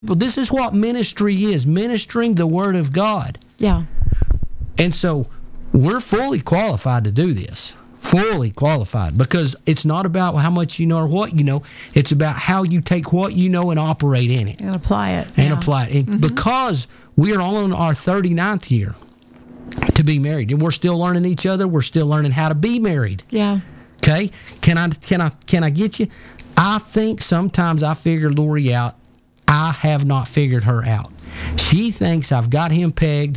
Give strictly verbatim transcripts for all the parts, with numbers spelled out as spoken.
Well, this is what ministry is, ministering the Word of God. Yeah. And so we're fully qualified to do this, fully qualified, because it's not about how much you know or what you know. It's about how you take what you know and operate in it. And apply it. And yeah. apply it. And mm-hmm. Because we are on our thirty-ninth year to be married, and we're still learning each other. We're still learning how to be married. Yeah. Okay? Can I, can I, can I get you? I think sometimes I figure Lori out. I have not figured her out. She thinks I've got him pegged,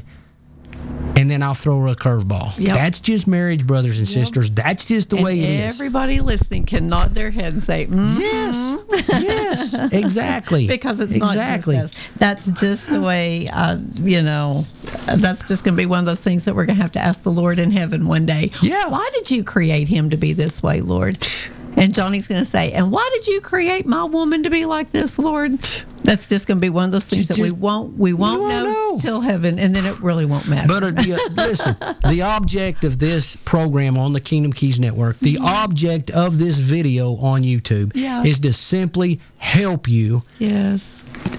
and then I'll throw her a curveball. Yep. That's just marriage, brothers and yep. sisters. That's just the and way it is. Everybody listening can nod their head and say, mm-hmm. yes, yes, exactly. Because it's exactly. not just us. That's just the way, uh, you know, that's just going to be one of those things that we're going to have to ask the Lord in heaven one day. Yeah. Why did you create him to be this way, Lord? And Johnny's going to say, and why did you create my woman to be like this, Lord? That's just going to be one of those things just, that we won't we won't, won't know, know till heaven, and then it really won't matter. But uh, the, uh, listen, the object of this program on the Kingdom Keys Network, the mm-hmm. object of this video on YouTube yeah. is to simply help you yes.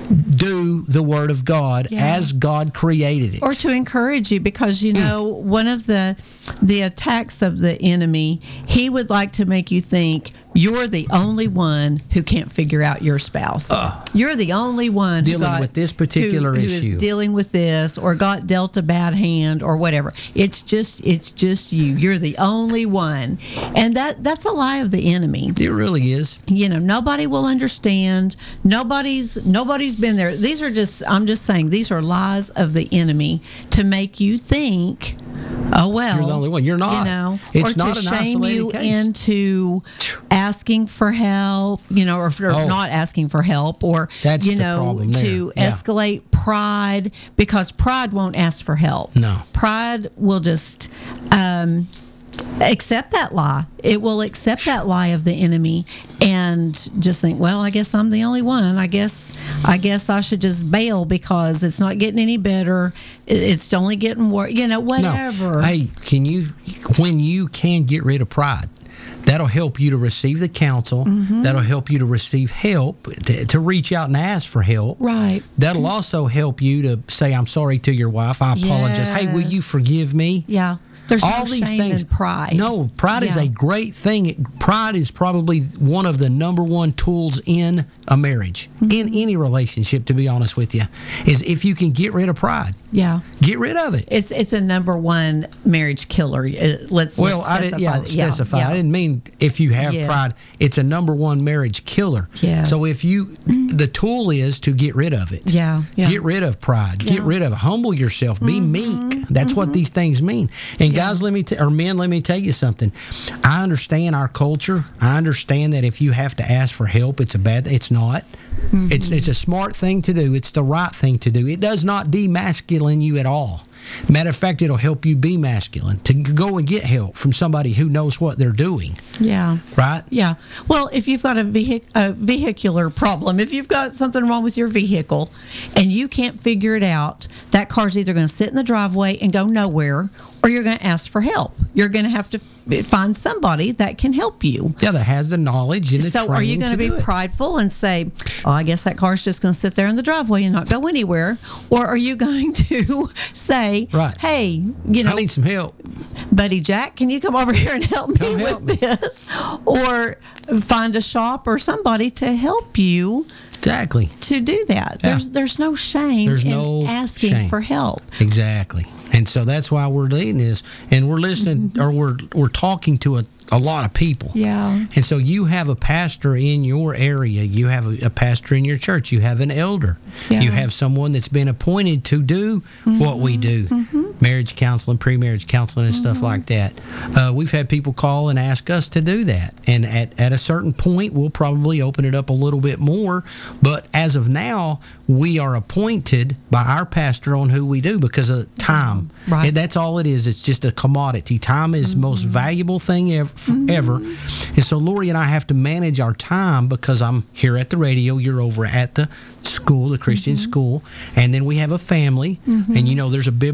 do the Word of God yeah. as God created it. Or to encourage you, because, you know, mm. one of the the attacks of the enemy, he would like to make you think you're the only one who can't figure out your spouse. Uh, you're the only one dealing who got, with this particular who, who issue, is dealing with this, or got dealt a bad hand, or whatever. It's just, it's just you. You're the only one, and that that's a lie of the enemy. It really is. You know, nobody will understand. Nobody's nobody's been there. These are just, I'm just saying, these are lies of the enemy to make you think, oh well, you're the only one. You're not. You know, it's or not to an shame isolated you case. into asking for help, you know, or, or oh, not asking for help, or that's you the know, problem there. to yeah. escalate pride, because pride won't ask for help. No, pride will just um, accept that lie. It will accept that lie of the enemy and just think, well, I guess I'm the only one. I guess I guess I should just bail because it's not getting any better. It's only getting worse. You know, whatever. No. Hey, can you, when you can get rid of pride, that'll help you to receive the counsel. Mm-hmm. That'll help you to receive help, to, to reach out and ask for help. Right. That'll also help you to say, I'm sorry to your wife. I apologize. Yes. Hey, will you forgive me? Yeah. There's all no these shame things. in pride. No, pride yeah. is a great thing. It, pride is probably one of the number one tools in a marriage, mm-hmm. in any relationship, to be honest with you, is if you can get rid of pride. Yeah. Get rid of it. It's it's a number one marriage killer. Let's, well, let's I did, yeah, yeah, specify. Yeah. I didn't mean if you have yes. pride, it's a number one marriage killer. Yes. So if you, the tool is to get rid of it. Yeah. yeah. Get rid of pride. Yeah. Get rid of it. Humble yourself. Be mm-hmm. meek. That's mm-hmm. what these things mean. And yeah. guys, let me t- or men, let me tell you something. I understand our culture. I understand that if you have to ask for help, it's a bad. It's not. Mm-hmm. It's it's a smart thing to do. It's the right thing to do. It does not demasculine you at all. Matter of fact, it'll help you be masculine, to go and get help from somebody who knows what they're doing. Yeah. Right? Yeah. Well, if you've got a, vehic- a vehicular problem, if you've got something wrong with your vehicle and you can't figure it out, that car's either going to sit in the driveway and go nowhere, or you're going to ask for help. You're going to have to find somebody that can help you. Yeah, that has the knowledge and the so training. So are you going to be prideful and say, oh, I guess that car's just going to sit there in the driveway and not go anywhere? Or are you going to say, right. hey, you know, I need some help. Buddy Jack, can you come over here and help me come with help me. this? Or find a shop or somebody to help you. Exactly. To do that. Yeah. There's there's no shame there's in no asking shame. for help. Exactly. And so that's why we're leading this, and we're listening, mm-hmm. or we're we're talking to a, a lot of people. Yeah. And so you have a pastor in your area. You have a, a pastor in your church. You have an elder. Yeah. You have someone that's been appointed to do mm-hmm. what we do. Mm-hmm. Marriage counseling, pre-marriage counseling, and mm-hmm. stuff like that. Uh, we've had people call and ask us to do that. And at, at a certain point, we'll probably open it up a little bit more. But as of now, we are appointed by our pastor on who we do because of time. Right. And that's all it is. It's just a commodity. Time is mm-hmm. the most valuable thing ever, mm-hmm. ever. And so Lori and I have to manage our time because I'm here at the radio. You're over at the school, the Christian mm-hmm. school. And then we have a family. Mm-hmm. And, you know, there's a biblical order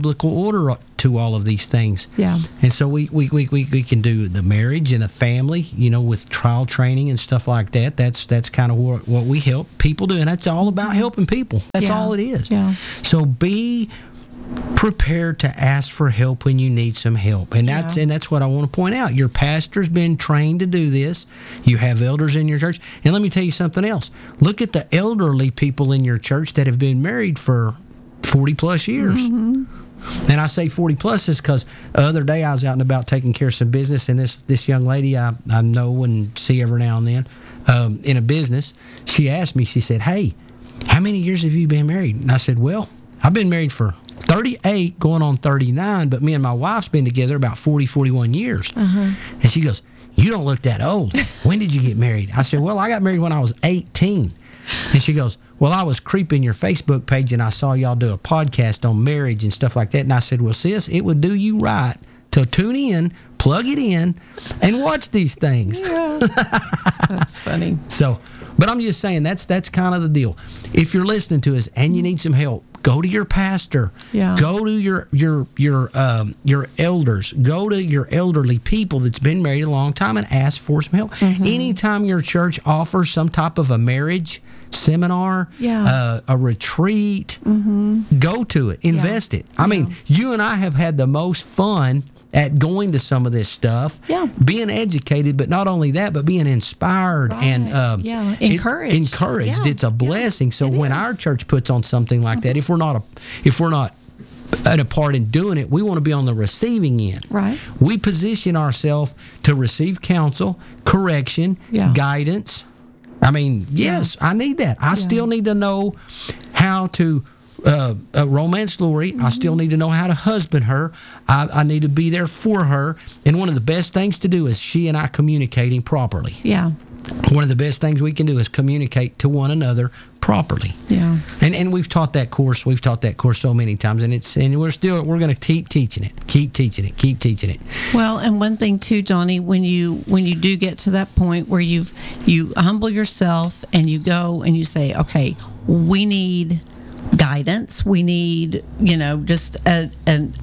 order to all of these things. Yeah. And so we, we, we, we, we can do the marriage and the family, you know, with trial training and stuff like that. That's that's kind of what, what we help people do. And that's all about helping people. That's Yeah. all it is. Yeah. So be prepared to ask for help when you need some help. And that's Yeah. and that's what I want to point out. Your pastor's been trained to do this. You have elders in your church. And let me tell you something else. Look at the elderly people in your church that have been married for forty plus years. Mm-hmm. And I say forty plus is because the other day I was out and about taking care of some business, and this, this young lady I, I know and see every now and then um, in a business, she asked me, she said, "Hey, how many years have you been married?" And I said, "Well, I've been married for thirty-eight going on thirty-nine, but me and my wife's been together about forty, forty-one years. Uh-huh. And she goes, "You don't look that old. When did you get married?" I said, "Well, I got married when I was eighteen. And she goes, "Well, I was creeping your Facebook page and I saw y'all do a podcast on marriage and stuff like that." And I said, "Well, sis, it would do you right to tune in, plug it in, and watch these things." Yeah. That's funny. So, but I'm just saying that's that's kind of the deal. If you're listening to us and you need some help, go to your pastor. Yeah. Go to your your your um, your elders. Go to your elderly people that's been married a long time and ask for some help. Mm-hmm. Anytime your church offers some type of a marriage seminar, Yeah. uh, a retreat, Mm-hmm. go to it. Invest it. I mean, you and I have had the most fun at going to some of this stuff, Yeah. being educated, but not only that, but being inspired Right. and um, Yeah. it- Encouraged. encouraged. Yeah. It's a blessing. So It when is. our church puts on something like that, if we're not a, if we're not at a part in doing it, we want to be on the receiving end. Right. We position ourselves to receive counsel, correction, Yeah. guidance. I mean, yes, I need that. I still need to know how to uh, uh, romance Lori. Mm-hmm. I still need to know how to husband her. I, I need to be there for her. And one of the best things to do is she and I communicating properly. Yeah. One of the best things we can do is communicate to one another properly. Yeah. And and we've taught that course. We've taught that course so many times, and it's and we're still we're going to keep teaching it, keep teaching it, keep teaching it. Well, and one thing too, Johnny, when you when you do get to that point where you've you humble yourself and you go and you say, okay, we need guidance. We need, you know, just a, an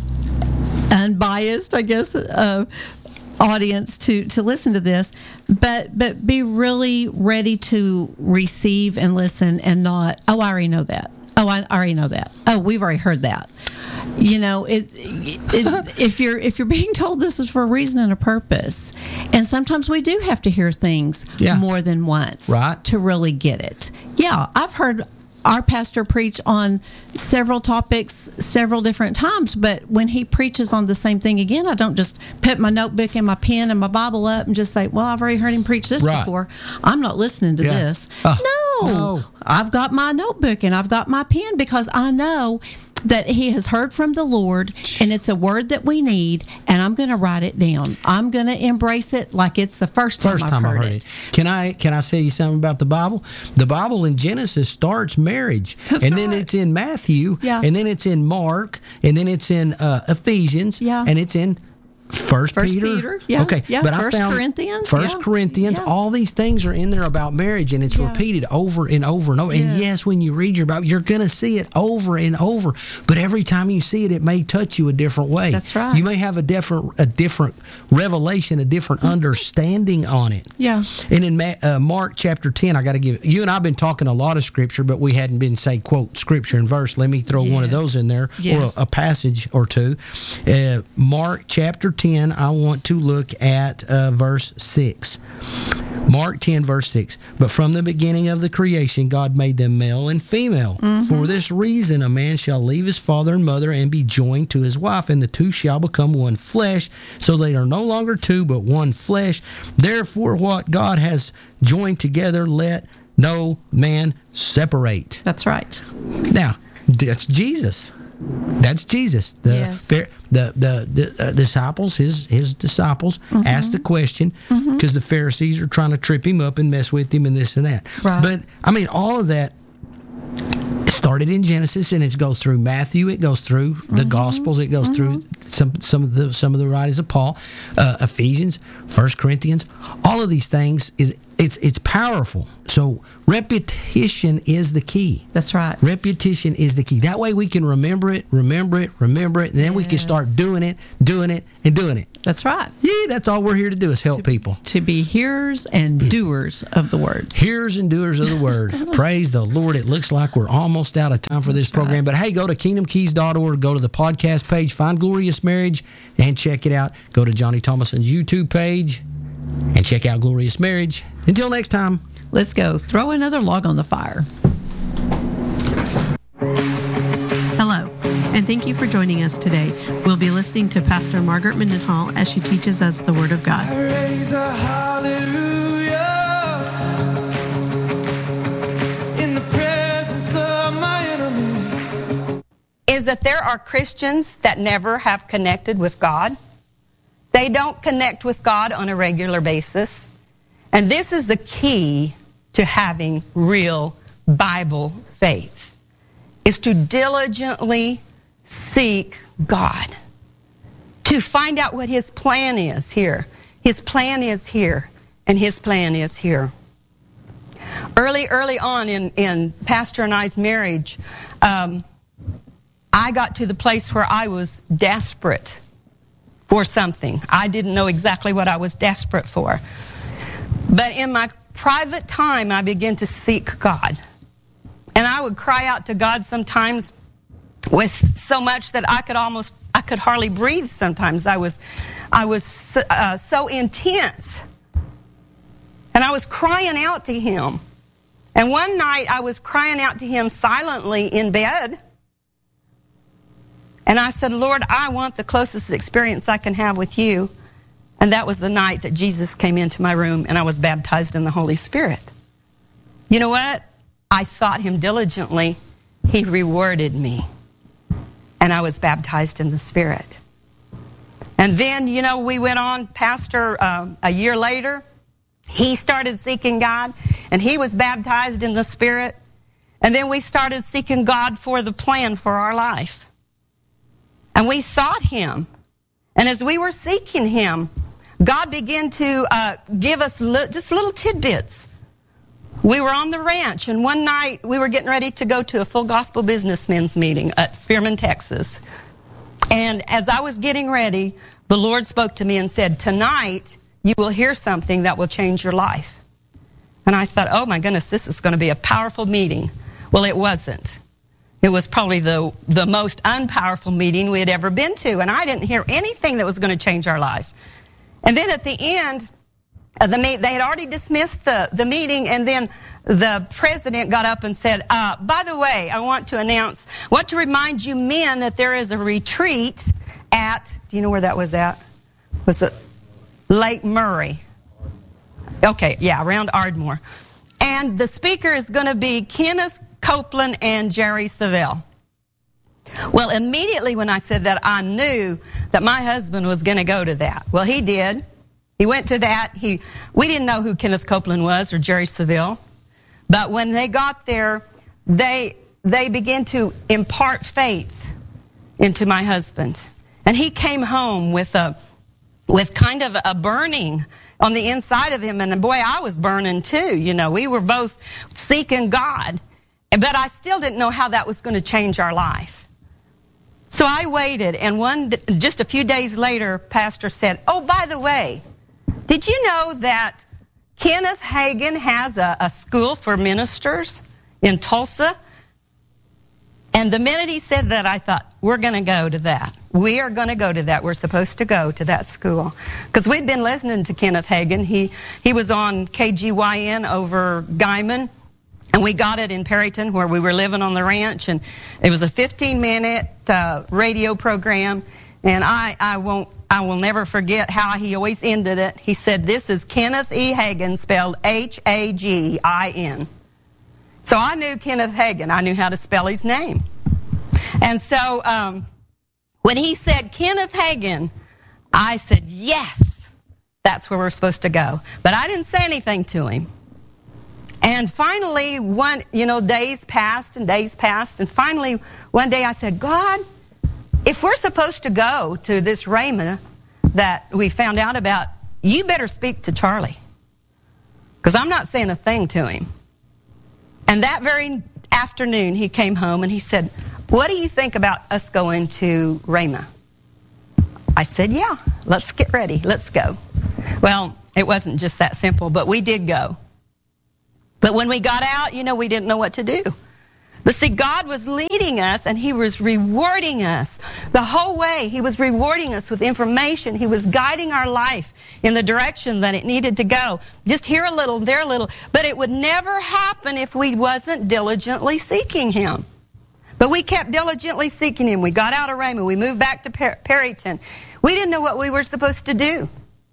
unbiased, I guess, uh, audience to to listen to this, but but be really ready to receive and listen, and not, oh, I already know that. Oh, I already know that. Oh, we've already heard that. You know, it, it, if you're if you're being told this is for a reason and a purpose, and sometimes we do have to hear things Yeah. more than once, Right. to really get it. Yeah, I've heard our pastor preach on several topics several different times, but when he preaches on the same thing again, I don't just put my notebook and my pen and my Bible up and just say, well, I've already heard him preach this Right. before. I'm not listening to Yeah. this. Uh, no, no. I've got my notebook and I've got my pen because I know that he has heard from the Lord and it's a word that we need, and I'm going to write it down. I'm going to embrace it like it's the first time, First I've time I heard, heard it. it. Can I can I tell you something about the Bible? The Bible in Genesis starts marriage, That's and then right. it's in Matthew, Yeah. and then it's in Mark, and then it's in uh, Ephesians, Yeah. and it's in First, First Peter. Peter, yeah, Okay, yeah, but First I found Corinthians, First yeah, Corinthians. yeah. All these things are in there about marriage, and it's Yeah. repeated over and over and over. And Yes. yes, when you read your Bible, you're going to see it over and over. But every time you see it, it may touch you a different way. That's right. You may have a different a different revelation, a different understanding on it. Yeah. And in Ma- uh, Mark chapter ten, I got to give you and I've been talking a lot of scripture, but we hadn't been say quote scripture and verse. Let me throw one of Yes. those in there, Yes. or a, a passage or two. Uh, Mark chapter ten. I want to look at uh, verse six. Mark ten, verse six. But from the beginning of the creation, God made them male and female. For this reason, a man shall leave his father and mother and be joined to his wife, and the two shall become one flesh. So they are no longer two, but one flesh. Therefore, what God has joined together, let no man separate. That's right. Now, that's Jesus. That's Jesus. The Yes. Phar- the the, the uh, disciples, his his disciples, asked the question because the Pharisees are trying to trip him up and mess with him and this and that. Right. But I mean, all of that started in Genesis, and it goes through Matthew. It goes through the Gospels. It goes through some some of the some of the writings of Paul, uh, Ephesians, First Corinthians. All of these things is it's it's powerful. so repetition is the key. That's right. Repetition is the key. That way we can remember it, remember it, remember it, and then yes. we can start doing it, doing it, and doing it. That's right. Yeah, that's all we're here to do is help to, people. To be hearers and doers of the word. Hearers and doers of the word. Praise the Lord. It looks like we're almost out of time for this program. Right. But hey, go to kingdom keys dot org, go to the podcast page, find Glorious Marriage, and check it out. Go to Johnny Thomason's YouTube page and check out Glorious Marriage. Until next time. Let's go. Throw another log on the fire. Hello, and thank you for joining us today. We'll be listening to Pastor Margaret Mendenhall as she teaches us the Word of God. I raise a hallelujah in the presence of my enemies. Is that there are Christians that never have connected with God. They don't connect with God on a regular basis. And this is the key to having real Bible faith, is to diligently seek God, to find out what His plan is here. His plan is here, and His plan is here. Early, early on in, in Pastor and I's marriage, um, I got to the place where I was desperate for something. I didn't know exactly what I was desperate for. But in my private time, I began to seek God. And I would cry out to God sometimes with so much that I could almost, I could hardly breathe sometimes. I was, I was uh, so intense. And I was crying out to Him. And one night I was crying out to Him silently in bed. And I said, Lord, I want the closest experience I can have with You. And that was the night that Jesus came into my room and I was baptized in the Holy Spirit. You know what? I sought Him diligently. He rewarded me. And I was baptized in the Spirit. And then, you know, we went on, Pastor, um, a year later, he started seeking God and he was baptized in the Spirit. And then we started seeking God for the plan for our life. And we sought Him. And as we were seeking Him, God began to uh, give us li- just little tidbits. We were on the ranch, and one night we were getting ready to go to a full gospel businessmen's meeting at Spearman, Texas. And as I was getting ready, the Lord spoke to me and said, tonight you will hear something that will change your life. And I thought, oh my goodness, this is going to be a powerful meeting. Well, it wasn't. It was probably the, the most unpowerful meeting we had ever been to, and I didn't hear anything that was going to change our life. And then at the end, of the meet, they had already dismissed the, the meeting, and then the president got up and said, uh, by the way, I want to announce, I want to remind you men that there is a retreat at, do you know where that was at? Was it Lake Murray? Okay, yeah, around Ardmore. And the speaker is going to be Kenneth Copeland and Jerry Savelle. Well, immediately when I said that, I knew that my husband was going to go to that. Well, he did. He went to that. He, we didn't know who Kenneth Copeland was or Jerry Savelle. But when they got there, they, they began to impart faith into my husband. And he came home with a, with kind of a burning on the inside of him. And boy, I was burning too. You know, we were both seeking God. But I still didn't know how that was going to change our life. So I waited, and one just a few days later, Pastor said, oh, by the way, did you know that Kenneth Hagin has a, a school for ministers in Tulsa? And the minute he said that, I thought, we're going to go to that. We are going to go to that. We're supposed to go to that school. Because we'd been listening to Kenneth Hagin. He, he was on K G Y N over Guyman. And we got it in Perryton where we were living on the ranch. And it was a fifteen-minute uh, radio program. And I, I won't, I will never forget how he always ended it. He said, this is Kenneth E. Hagin, spelled H A G I N. So I knew Kenneth Hagin. I knew how to spell his name. And so um, when he said Kenneth Hagin, I said, yes, that's where we're supposed to go. But I didn't say anything to him. And finally, one, you know, days passed and days passed. And finally, one day I said, God, if we're supposed to go to this Rhema that we found out about, you better speak to Charlie. Because I'm not saying a thing to him. And that very afternoon, he came home and he said, what do you think about us going to Rhema? I said, yeah, let's get ready. Let's go. Well, it wasn't just that simple, but we did go. But when we got out, you know, we didn't know what to do. But see, God was leading us and he was rewarding us the whole way. He was rewarding us with information. He was guiding our life in the direction that it needed to go. Just here a little, there a little. But it would never happen if we wasn't diligently seeking him. But we kept diligently seeking him. We got out of Rhema. We moved back to per- Perryton. We didn't know what we were supposed to do.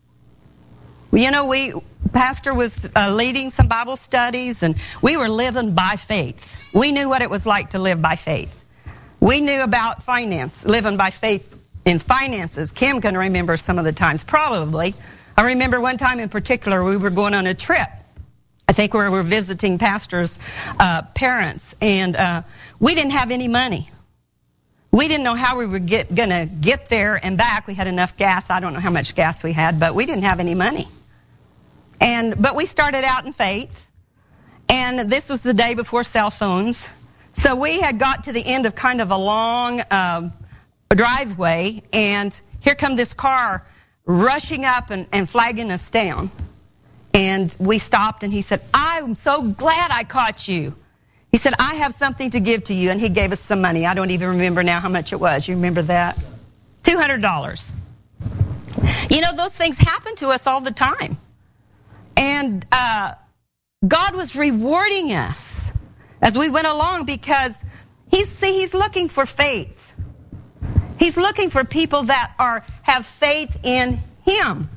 You know, we Pastor was uh, leading some Bible studies, and we were living by faith. We knew what it was like to live by faith. We knew about finance, living by faith in finances. Kim can remember some of the times, probably. I remember one time in particular, we were going on a trip. I think we were visiting Pastor's uh, parents, and uh, we didn't have any money. We didn't know how we were get, gonna get there and back. We had enough gas. I don't know how much gas we had, but we didn't have any money. And but we started out in faith, and this was the day before cell phones. So we had got to the end of kind of a long um, driveway, and here come this car rushing up and, and flagging us down. And we stopped, and he said, I'm so glad I caught you. He said, I have something to give to you. And he gave us some money. I don't even remember now how much it was. You remember that? two hundred dollars. You know, those things happen to us all the time. And uh, God was rewarding us as we went along because he's, see, he's looking for faith. He's looking for people that are have faith in him.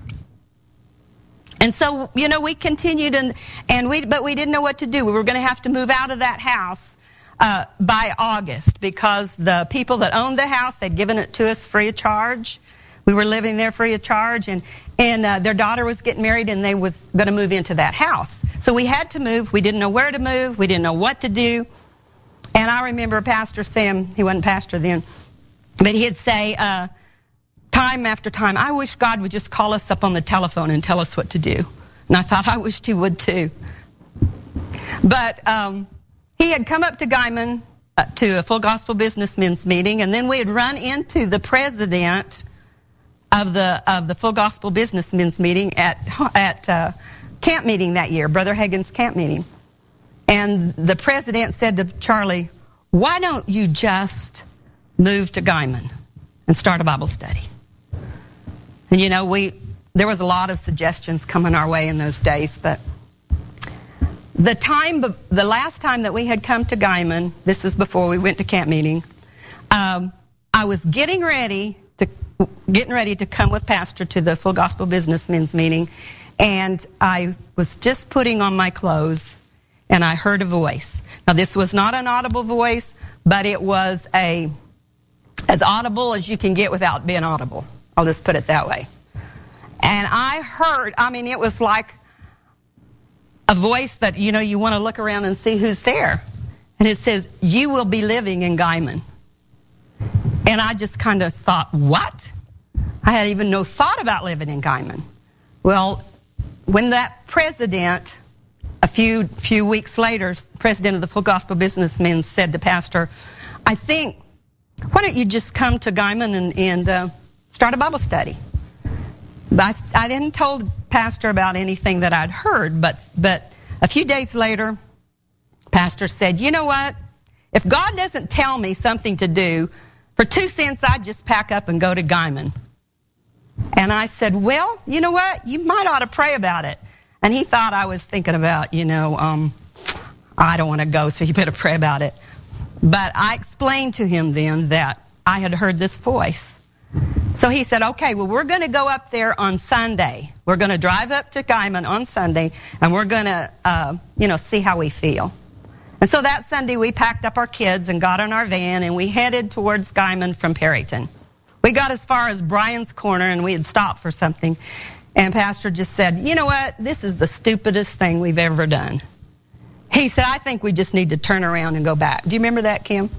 And so, you know, we continued, and, and we, but we didn't know what to do. We were going to have to move out of that house uh, by August because the people that owned the house, they'd given it to us free of charge. We were living there free of charge, and, and uh, their daughter was getting married, and they was going to move into that house. So we had to move. We didn't know where to move. We didn't know what to do. And I remember Pastor Sam, he wasn't pastor then, but he'd say, uh, time after time, I wish God would just call us up on the telephone and tell us what to do. And I thought, I wished he would too. But um, he had come up to Guyman uh, to a Full Gospel Businessmen's meeting, and then we had run into the president of the of the Full Gospel Businessmen's meeting at at uh, camp meeting that year, Brother Hagin's camp meeting. And the president said to Charlie, why don't you just move to Guyman and start a Bible study? And you know, we there was a lot of suggestions coming our way in those days, but the time, the last time that we had come to Guyman, this is before we went to camp meeting, um, I was getting ready to getting ready to come with Pastor to the Full Gospel Businessmen's meeting, and I was just putting on my clothes, and I heard a voice. Now, this was not an audible voice, but it was a as audible as you can get without being audible. I'll just put it that way. And I heard, I mean, it was like a voice that, you know, you want to look around and see who's there. And it says, you will be living in Guyman. And I just kind of thought, what? I had even no thought about living in Guyman. Well, when that president, a few few weeks later, president of the Full Gospel Businessmen said to Pastor, I think, why don't you just come to Guyman and, and uh, start a Bible study? But I, I didn't tell Pastor about anything that I'd heard, but but a few days later, Pastor said, you know what? If God doesn't tell me something to do, for two cents, I'd just pack up and go to Guyman. And I said, well, you know what? You might ought to pray about it. And he thought I was thinking about, you know, um, I don't want to go, so you better pray about it. But I explained to him then that I had heard this voice. So he said, okay, well, we're going to go up there on Sunday. We're going to drive up to Guyman on Sunday, and we're going to, uh, you know, see how we feel. And so that Sunday, we packed up our kids and got in our van, and we headed towards Guyman from Perryton. We got as far as Bryan's Corner, and we had stopped for something. And Pastor just said, you know what? This is the stupidest thing we've ever done. He said, I think we just need to turn around and go back. Do you remember that, Kim?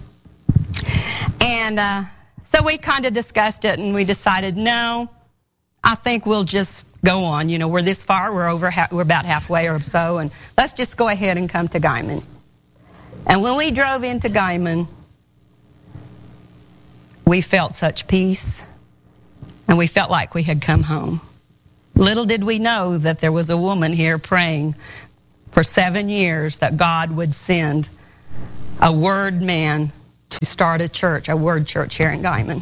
And uh, so we kind of discussed it, and we decided, no, I think we'll just go on. You know, we're this far. We're over. Ha- we're about halfway or so, and let's just go ahead and come to Guyman. And when we drove into Guyman, we felt such peace, and we felt like we had come home. Little did we know that there was a woman here praying for seven years that God would send a word man to start a church, a word church here in Guyman.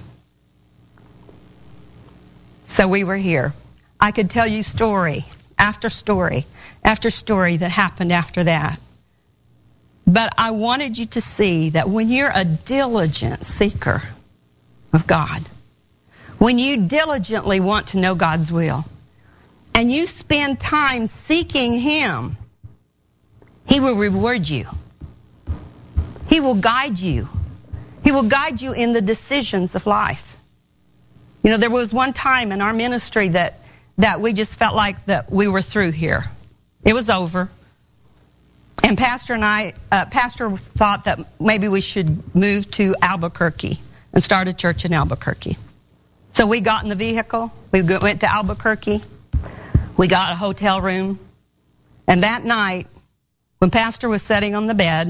So we were here. I could tell you story after story after story that happened after that. But I wanted you to see that when you're a diligent seeker of God, when you diligently want to know God's will, and you spend time seeking Him, He will reward you. He will guide you. He will guide you in the decisions of life. You know, there was one time in our ministry that, that we just felt like that we were through here. It was over. And Pastor and I, uh, Pastor thought that maybe we should move to Albuquerque and start a church in Albuquerque. So we got in the vehicle. We went to Albuquerque. We got a hotel room. And that night, when Pastor was sitting on the bed,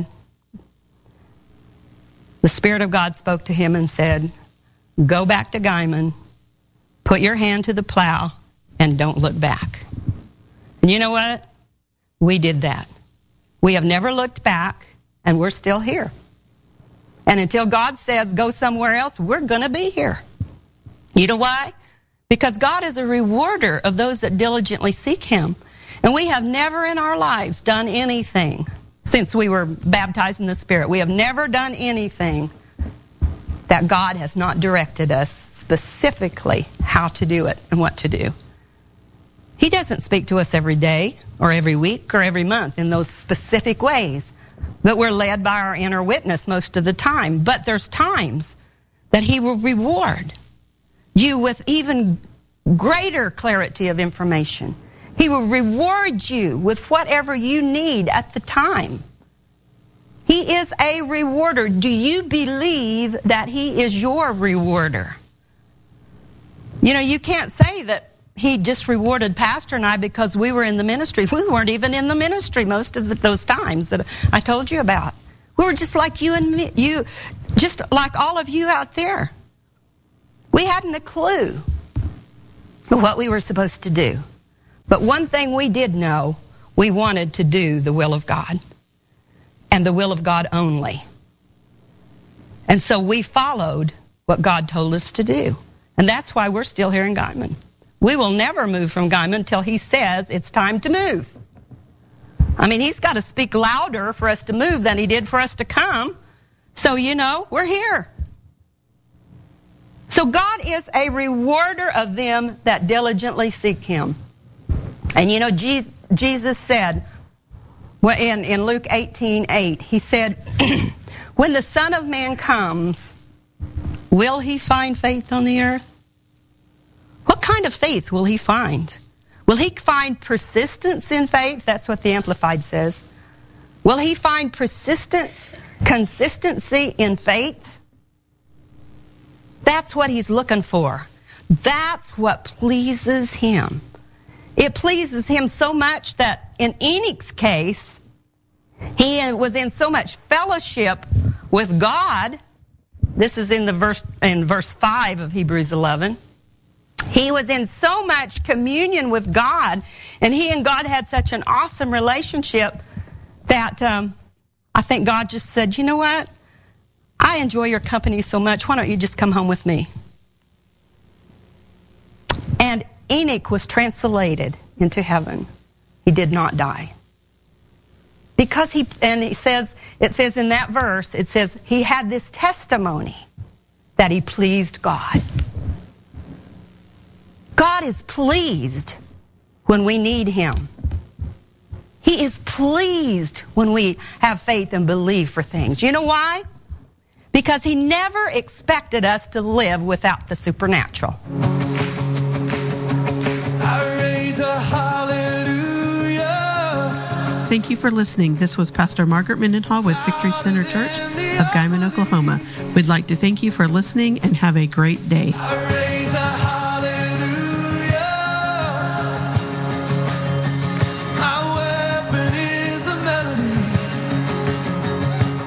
the Spirit of God spoke to him and said, go back to Guyman, put your hand to the plow, and don't look back. And you know what? We did that. We have never looked back, and we're still here. And until God says go somewhere else, we're going to be here. You know why? Because God is a rewarder of those that diligently seek Him. And we have never in our lives done anything since we were baptized in the Spirit. We have never done anything that God has not directed us specifically how to do it and what to do. He doesn't speak to us every day or every week or every month in those specific ways. But we're led by our inner witness most of the time. But there's times that He will reward you with even greater clarity of information. He will reward you with whatever you need at the time. He is a rewarder. Do you believe that He is your rewarder? You know, you can't say that He just rewarded Pastor and I because we were in the ministry. We weren't even in the ministry most of the, those times that I told you about. We were just like you and me, you, just like all of you out there. We hadn't a clue what we were supposed to do. But one thing we did know, we wanted to do the will of God, and the will of God only. And so we followed what God told us to do. And that's why we're still here in Guyman. We will never move from Guyman until He says it's time to move. I mean, He's got to speak louder for us to move than He did for us to come. So, you know, we're here. So God is a rewarder of them that diligently seek Him. And you know, Jesus said, well, in, in Luke eighteen eight, He said, when the Son of Man comes, will He find faith on the earth? What kind of faith will He find? Will He find persistence in faith? That's what the Amplified says. Will He find persistence, consistency in faith? That's what He's looking for. That's what pleases Him. It pleases Him so much that in Enoch's case, he was in so much fellowship with God. This is in the verse in verse five of Hebrews eleven. He was in so much communion with God, and he and God had such an awesome relationship that um, I think God just said, you know what? I enjoy your company so much. Why don't you just come home with me? And Enoch was translated into heaven. He did not die. Because he, and he says, it says in that verse, it says, he had this testimony that he pleased God. God is pleased when we need Him. He is pleased when we have faith and believe for things. You know why? Because He never expected us to live without the supernatural. I raise a hallelujah. Thank you for listening. This was Pastor Margaret Mendenhall with Victory Center Church of Guyman, Oklahoma. We'd like to thank you for listening and have a great day. I raise a hallelujah. My weapon is a melody.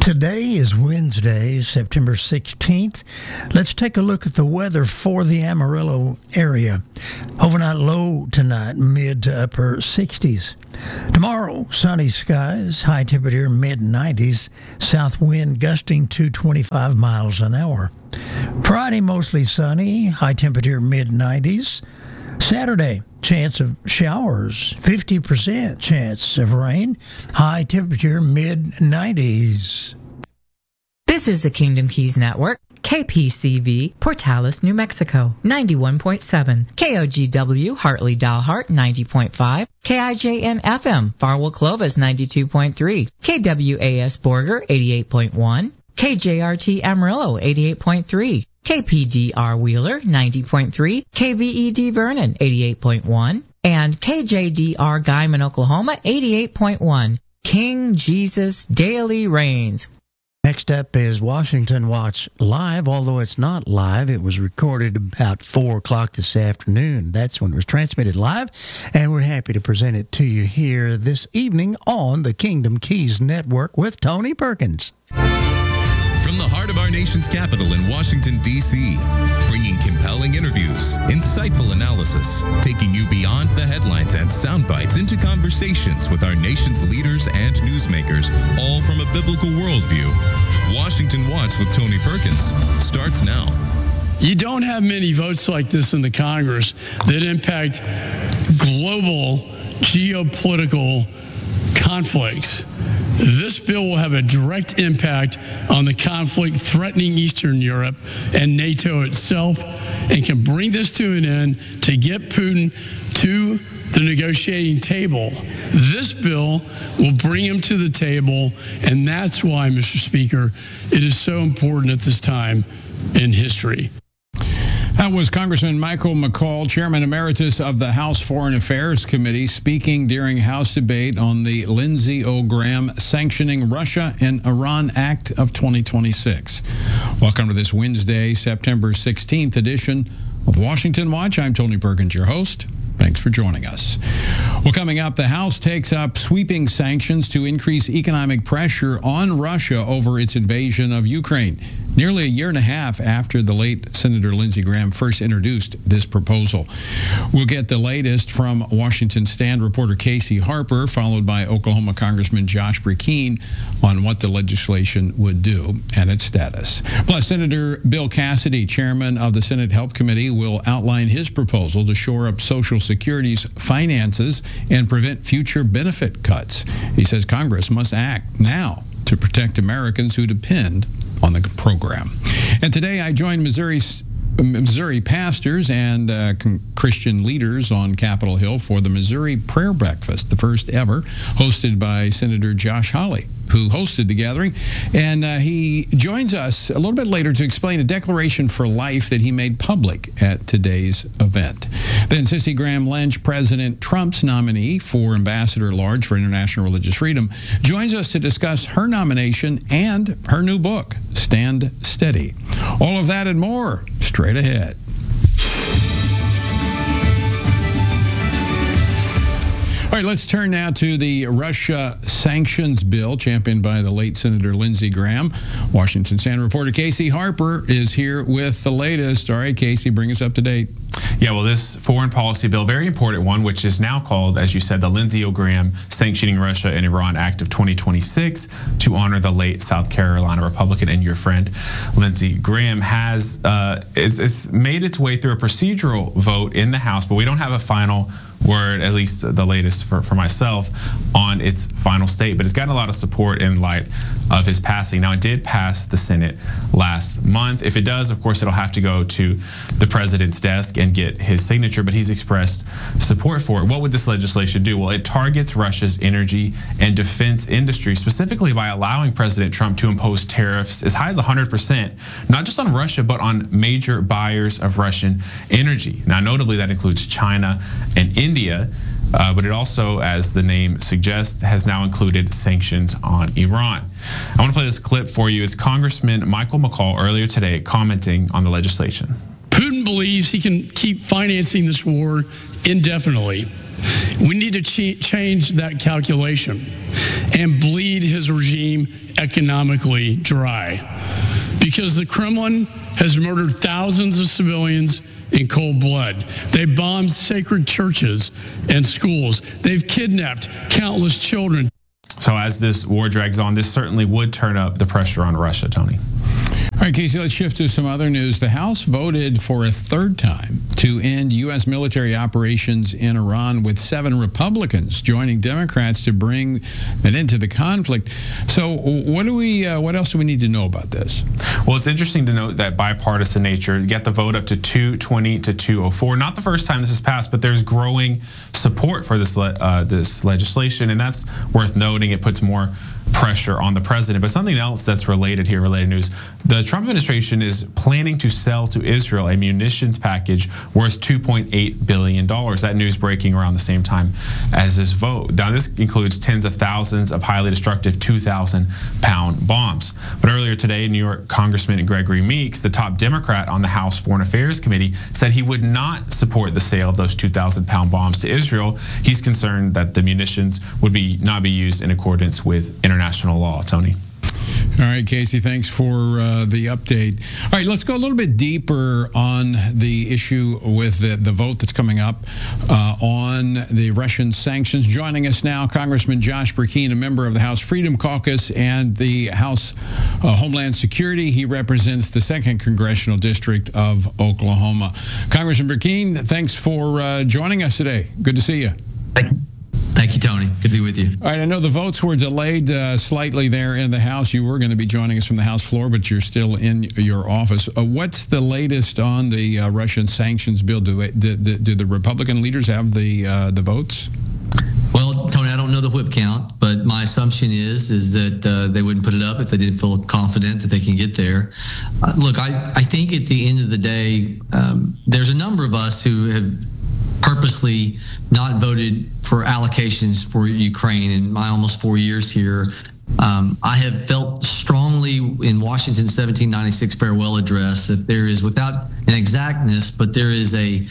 Today is Wednesday, September sixteenth. Let's take a look at the weather for the Amarillo area. Overnight low tonight, mid to upper sixties. Tomorrow, sunny skies, high temperature mid nineties, south wind gusting to twenty-five miles an hour. Friday, mostly sunny, high temperature mid nineties. Saturday, chance of showers, fifty percent chance of rain, high temperature mid nineties. This is the Kingdom Keys Network, K P C V, Portales, New Mexico, ninety-one point seven, K O G W, Hartley Dalhart, ninety point five, K I J N F M, Farwell Clovis, ninety-two point three, K W A S Borger, eighty-eight point one, K J R T Amarillo, eighty-eight point three, K P D R Wheeler, ninety point three, K V E D Vernon, eighty-eight point one, and K J D R Guyman, Oklahoma, eighty-eight point one. King Jesus daily reigns. Next up is Washington Watch Live, although it's not live. It was recorded about four o'clock this afternoon. That's when it was transmitted live, and we're happy to present it to you here this evening on the Kingdom Keys Network with Tony Perkins. From the heart of our nation's capital in Washington, D C, bringing compelling interviews, insightful analysis, taking you beyond the headlines and sound bites into conversations with our nation's leaders and newsmakers, all from a biblical worldview. Washington Watch with Tony Perkins starts now. You don't have many votes like this in the Congress that impact global geopolitical conflicts. This bill will have a direct impact on the conflict threatening Eastern Europe and NATO itself, and can bring this to an end to get Putin to the negotiating table. This bill will bring him to the table, and that's why, Mister Speaker, it is so important at this time in history. That was Congressman Michael McCaul, Chairman Emeritus of the House Foreign Affairs Committee, speaking during House debate on the Lindsey O. Graham Sanctioning Russia and Iran Act of twenty twenty-six. Welcome to this Wednesday, September sixteenth edition of Washington Watch. I'm Tony Perkins, your host. Thanks for joining us. Well, coming up, the House takes up sweeping sanctions to increase economic pressure on Russia over its invasion of Ukraine. Nearly a year and a half after the late Senator Lindsey Graham first introduced this proposal. We'll get the latest from Washington Stand reporter Casey Harper, followed by Oklahoma Congressman Josh Brakeen on what the legislation would do and its status. Plus, Senator Bill Cassidy, chairman of the Senate Help Committee, will outline his proposal to shore up Social Security's finances and prevent future benefit cuts. He says Congress must act now to protect Americans who depend on the program. And today I joined Missouri Missouri pastors and uh, Christian leaders on Capitol Hill for the Missouri Prayer Breakfast, the first ever, hosted by Senator Josh Hawley, who hosted the gathering. And uh, he joins us a little bit later to explain a declaration for life that he made public at today's event. Then Cissy Graham Lynch, President Trump's nominee for Ambassador at Large for International Religious Freedom, joins us to discuss her nomination and her new book, Stand Steady. All of that and more straight ahead. All right, let's turn now to the Russia sanctions bill championed by the late Senator Lindsey Graham. Washington Stand reporter Casey Harper is here with the latest. All right, Casey, bring us up to date. Yeah, well, this foreign policy bill, very important one, which is now called, as you said, the Lindsey O. Graham Sanctioning Russia and Iran Act of twenty twenty-six to honor the late South Carolina Republican and your friend Lindsey Graham, has uh, it's, it's made its way through a procedural vote in the House, but we don't have a final word, at least the latest for, for myself, on its final state. But it's gotten a lot of support in light of his passing. Now, it did pass the Senate last month. If it does, of course, it'll have to go to the president's desk and get his signature, but he's expressed support for it. What would this legislation do? Well, it targets Russia's energy and defense industry, specifically by allowing President Trump to impose tariffs as high as one hundred percent, not just on Russia, but on major buyers of Russian energy. Now, notably, that includes China and India. Uh, but it also, as the name suggests, has now included sanctions on Iran. I want to play this clip for you. It's Congressman Michael McCaul earlier today commenting on the legislation. Putin believes he can keep financing this war indefinitely. We need to ch- change that calculation and bleed his regime economically dry, because the Kremlin has murdered thousands of civilians in cold blood. They bombed sacred churches and schools. They've kidnapped countless children. So as this war drags on, this certainly would turn up the pressure on Russia, Tony. All right, Casey, let's shift to some other news. The House voted for a third time to end U S military operations in Iran, with seven Republicans joining Democrats to bring an end to the conflict. So what do we? Uh, what else do we need to know about this? Well, it's interesting to note that bipartisan nature, get the vote up to two twenty to two oh four. Not the first time this has passed, but there's growing support for this, le- uh, this legislation, and that's worth noting. It puts more pressure on the president. But something else that's related here, related news, the Trump administration is planning to sell to Israel a munitions package worth two point eight billion dollars. That news breaking around the same time as this vote. Now, this includes tens of thousands of highly destructive two thousand pound bombs. But earlier today, New York Congressman Gregory Meeks, the top Democrat on the House Foreign Affairs Committee, said he would not support the sale of those two thousand pound bombs to Israel. He's concerned that the munitions would be not be used in accordance with international International law. Tony. All right, Casey, thanks for uh, the update. All right, let's go a little bit deeper on the issue with the, the vote that's coming up uh, on the Russian sanctions. Joining us now, Congressman Josh Burkeen, a member of the House Freedom Caucus and the House uh, Homeland Security. He represents the second Congressional District of Oklahoma. Congressman Burkeen, thanks for uh, joining us today. Good to see you. Thank you. Thank you, Tony. Good to be with you. All right, I know the votes were delayed uh, slightly there in the House. You were going to be joining us from the House floor, but you're still in your office. Uh, what's the latest on the uh, Russian sanctions bill? Do, they, do, do, do the Republican leaders have the uh, the votes? Well, Tony, I don't know the whip count, but my assumption is is that uh, they wouldn't put it up if they didn't feel confident that they can get there. Uh, look, I, I think at the end of the day, um, there's a number of us who have purposely not voted for allocations for Ukraine in my almost four years here. Um, I have felt strongly in Washington's seventeen ninety-six farewell address that there is, without an exactness, but there is a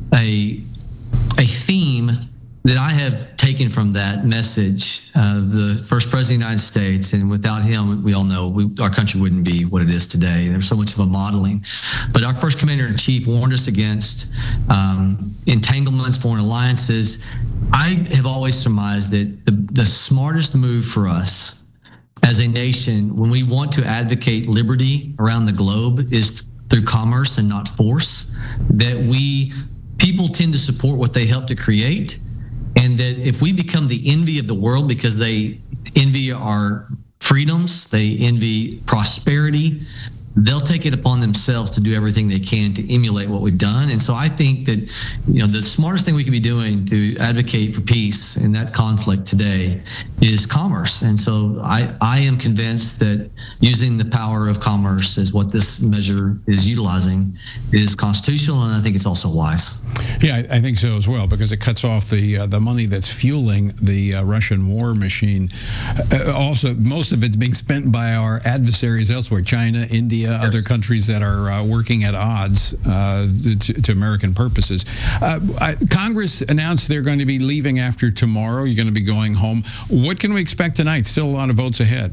a a theme that I have taken from that message of the first president of the United States, and without him, we all know we, our country wouldn't be what it is today. There's so much of a modeling. But our first commander-in-chief warned us against um, entanglements, foreign alliances. I have always surmised that the, the smartest move for us as a nation, when we want to advocate liberty around the globe, is through commerce and not force. That we, people tend to support what they help to create. And that if we become the envy of the world because they envy our freedoms, they envy prosperity, they'll take it upon themselves to do everything they can to emulate what we've done. And so I think that, you know, the smartest thing we can be doing to advocate for peace in that conflict today is commerce. And so I, I am convinced that using the power of commerce is what this measure is utilizing is constitutional, and I think it's also wise. Yeah, I, I think so as well, because it cuts off the uh, the money that's fueling the uh, Russian war machine. Uh, also, most of it's being spent by our adversaries elsewhere, China, India, yes. Other countries that are uh, working at odds uh, to, to American purposes. Uh, I, Congress announced they're going to be leaving after tomorrow. You're going to be going home. What can we expect tonight? Still a lot of votes ahead.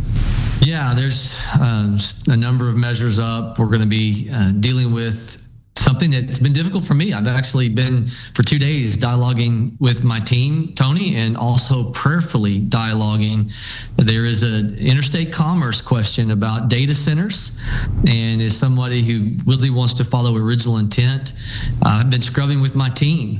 Yeah, there's uh, a number of measures up. We're going to be uh, dealing with something that's been difficult for me. I've actually been for two days dialoguing with my team, Tony, and also prayerfully dialoguing. There is an interstate commerce question about data centers, and as somebody who really wants to follow original intent, uh, I've been scrubbing with my team.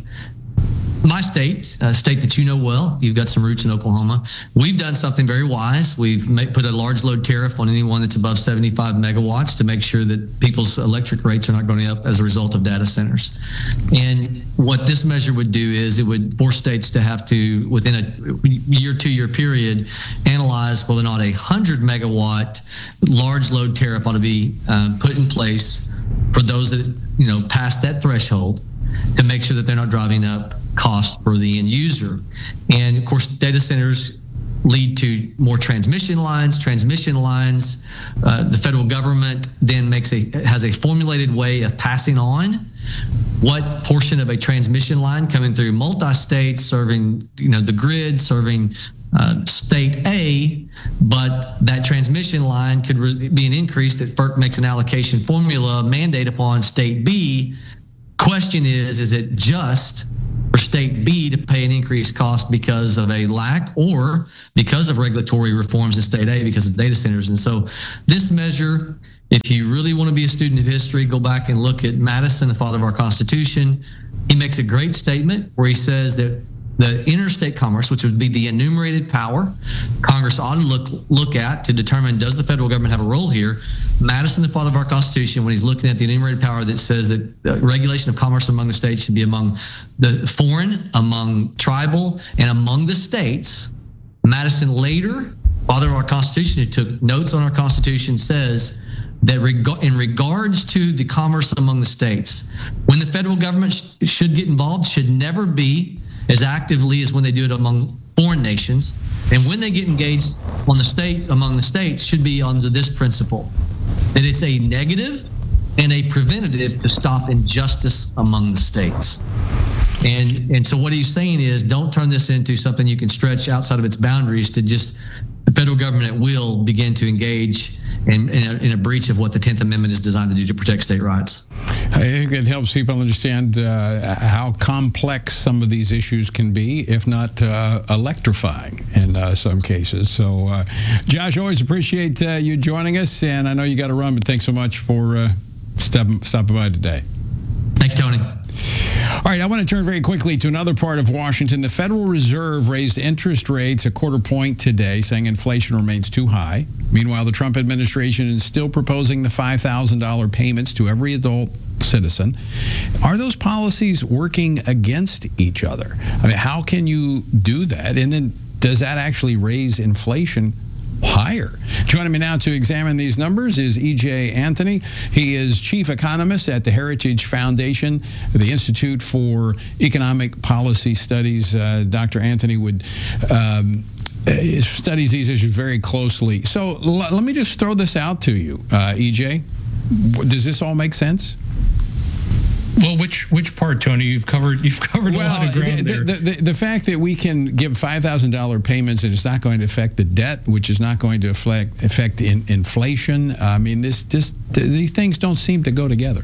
My state, a state that you know well, you've got some roots in Oklahoma, we've done something very wise. We've made, put a large load tariff on anyone that's above seventy-five megawatts to make sure that people's electric rates are not going up as a result of data centers. And what this measure would do is it would force states to have to, within a year, two-year period, analyze whether or not a one hundred megawatt large load tariff ought to be um, put in place for those that, you know, pass that threshold, to make sure that they're not driving up cost for the end user. And of course, data centers lead to more transmission lines. Transmission lines, uh, the federal government then makes a has a formulated way of passing on what portion of a transmission line coming through multi-states, serving, you know, the grid, serving uh, state A, but that transmission line could re- be an increase that FERC makes an allocation formula mandate upon state B. Question is, is it just for state B to pay an increased cost because of a lack or because of regulatory reforms in state A because of data centers? And so this measure, if you really want to be a student of history, go back and look at Madison, the father of our Constitution. He makes a great statement where he says that the interstate commerce, which would be the enumerated power, Congress ought to look look at to determine, does the federal government have a role here? Madison, the father of our Constitution, when he's looking at the enumerated power that says that the regulation of commerce among the states should be among the foreign, among tribal, and among the states, Madison later, father of our Constitution, who took notes on our Constitution, says that reg- in regards to the commerce among the states, when the federal government sh- should get involved, should never be as actively as when they do it among foreign nations. And when they get engaged on the state, among the states, should be under this principle, that it's a negative and a preventative to stop injustice among the states. And and so what he's saying is, don't turn this into something you can stretch outside of its boundaries to just the federal government will begin to engage in, in, a, in a breach of what the tenth Amendment is designed to do to protect state rights. I think it helps people understand uh, how complex some of these issues can be, if not uh, electrifying in uh, some cases. So, uh, Josh, always appreciate uh, you joining us, and I know you got to run, but thanks so much for uh, stopping, stopping by today. Thank you, Tony. All right, I want to turn very quickly to another part of Washington. The Federal Reserve raised interest rates a quarter point today, saying inflation remains too high. Meanwhile, the Trump administration is still proposing the five thousand dollars payments to every adult citizen. Are those policies working against each other? I mean, how can you do that? And then does that actually raise inflation higher? Joining me now to examine these numbers is E J Anthony. He is chief economist at the Heritage Foundation, the Institute for Economic Policy Studies. Uh, Doctor Anthony would um, studies these issues very closely. So l- let me just throw this out to you, uh, E J. Does this all make sense? Well, which which part, Tony? You've covered you've covered well, a lot of ground the, there. The, the, the fact that we can give five thousand dollars payments and it's not going to affect the debt, which is not going to affect affect in, inflation. I mean, this just these things don't seem to go together.